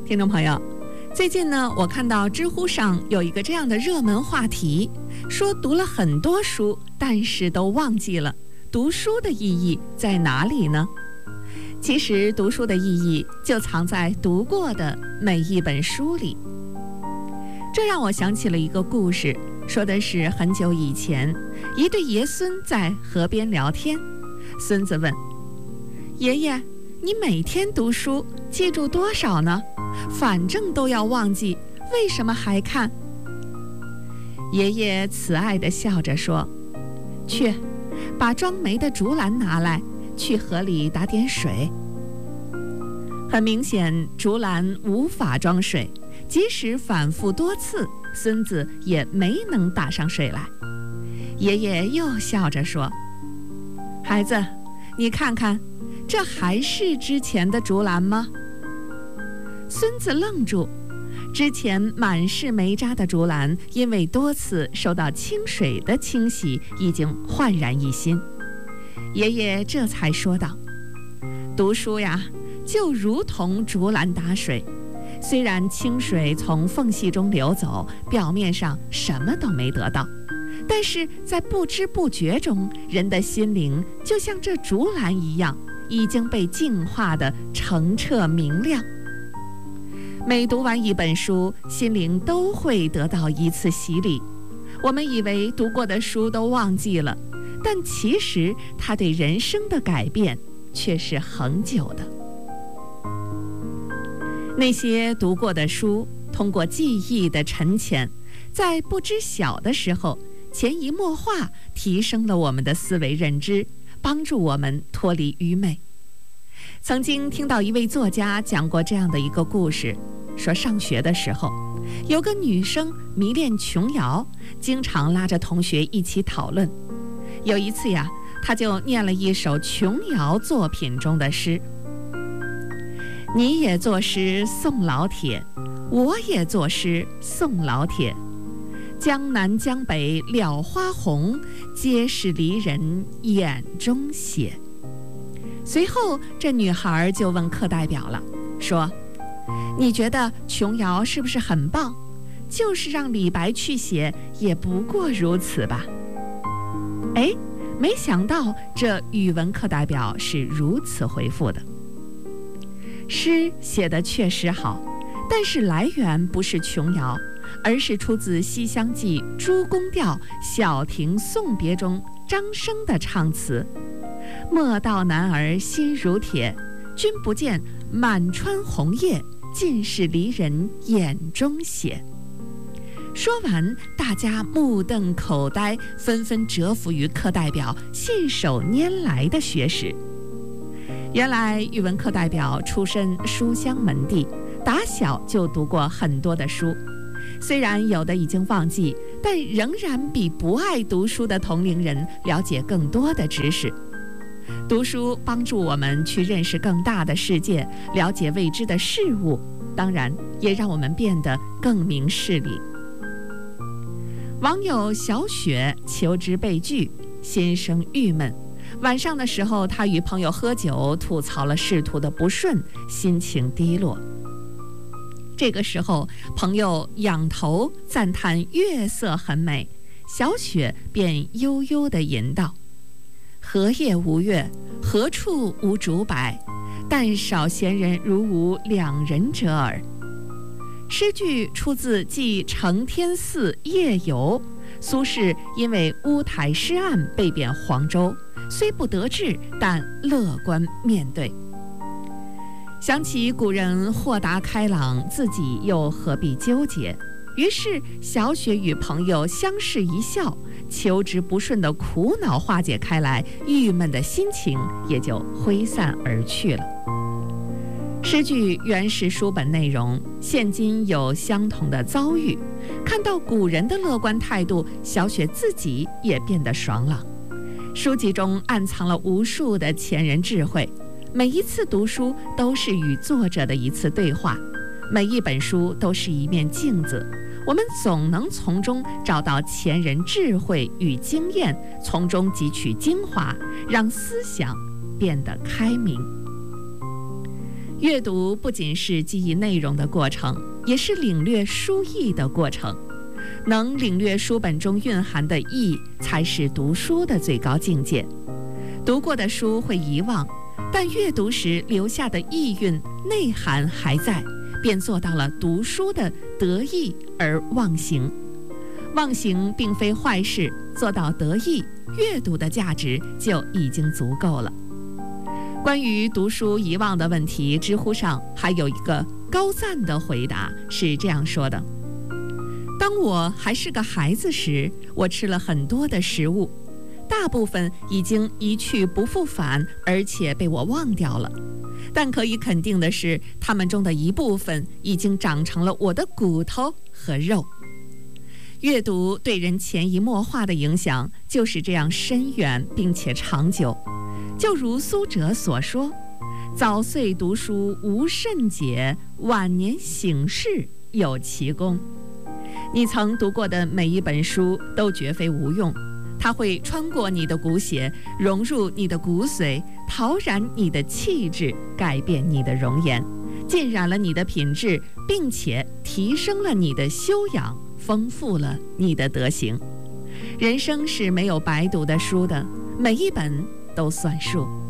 听众朋友，最近呢，我看到知乎上有一个这样的热门话题，说读了很多书，但是都忘记了读书的意义在哪里呢？其实读书的意义就藏在读过的每一本书里。这让我想起了一个故事，说的是很久以前，一对爷孙在河边聊天。孙子问：爷爷，你每天读书记住多少呢？反正都要忘记，为什么还看？爷爷慈爱地笑着说：去，把装煤的竹篮拿来，去河里打点水。很明显，竹篮无法装水，即使反复多次，孙子也没能打上水来。爷爷又笑着说：孩子，你看看，这还是之前的竹篮吗？孙子愣住，之前满是煤渣的竹篮，因为多次受到清水的清洗，已经焕然一新。爷爷这才说道：读书呀，就如同竹篮打水，虽然清水从缝隙中流走，表面上什么都没得到，但是在不知不觉中，人的心灵就像这竹篮一样，已经被净化得澄澈明亮。每读完一本书，心灵都会得到一次洗礼。我们以为读过的书都忘记了，但其实它对人生的改变却是恒久的。那些读过的书，通过记忆的沉潜，在不知晓的时候，潜移默化提升了我们的思维认知，帮助我们脱离愚昧。曾经听到一位作家讲过这样的一个故事，说上学的时候，有个女生迷恋琼瑶，经常拉着同学一起讨论。有一次呀，她就念了一首琼瑶作品中的诗：你也作诗送老铁，我也作诗送老铁，江南江北了花红，皆是离人眼中血。随后这女孩就问课代表了，说：你觉得琼瑶是不是很棒？就是让李白去写，也不过如此吧。哎，没想到这语文课代表是如此回复的：诗写得确实好，但是来源不是琼瑶，而是出自《西厢记·诸宫调·小亭送别》中张生的唱词：莫道男儿心如铁，君不见满川红叶，尽是离人眼中血。说完，大家目瞪口呆，纷纷折服于课代表信手拈来的学识。原来语文课代表出身书香门第，打小就读过很多的书，虽然有的已经忘记，但仍然比不爱读书的同龄人了解更多的知识。读书帮助我们去认识更大的世界，了解未知的事物，当然也让我们变得更明事理。网友小雪求职被拒，心生郁闷。晚上的时候，他与朋友喝酒，吐槽了仕途的不顺，心情低落。这个时候，朋友仰头赞叹月色很美，小雪便悠悠地吟道：何夜无月，何处无竹柏？但少闲人如吾两人者耳。诗句出自继承天寺夜游，苏轼因为乌台诗案被贬黄州，虽不得志，但乐观面对。想起古人豁达开朗，自己又何必纠结？于是小雪与朋友相视一笑，求职不顺的苦恼化解开来，郁闷的心情也就挥散而去了。诗句原是书本内容，现今有相同的遭遇，看到古人的乐观态度，小雪自己也变得爽朗。书籍中暗藏了无数的前人智慧，每一次读书都是与作者的一次对话，每一本书都是一面镜子，我们总能从中找到前人智慧与经验，从中汲取精华，让思想变得开明。 阅读不仅是记忆内容的过程，也是领略书意的过程。能领略书本中蕴含的意，才是读书的最高境界。读过的书会遗忘，但阅读时留下的意蕴内涵还在，便做到了读书的得意而忘形。忘形并非坏事，做到得意，阅读的价值就已经足够了。关于读书遗忘的问题，知乎上还有一个高赞的回答是这样说的：当我还是个孩子时，我吃了很多的食物，大部分已经一去不复返，而且被我忘掉了。但可以肯定的是，它们中的一部分已经长成了我的骨头和肉。阅读对人潜移默化的影响就是这样深远并且长久。就如苏辙所说：早岁读书无甚解，晚年醒事有其功。你曾读过的每一本书都绝非无用，它会穿过你的骨血，融入你的骨髓，陶然你的气质，改变你的容颜，浸染了你的品质，并且提升了你的修养，丰富了你的德行。人生是没有白读的书的，每一本都算数。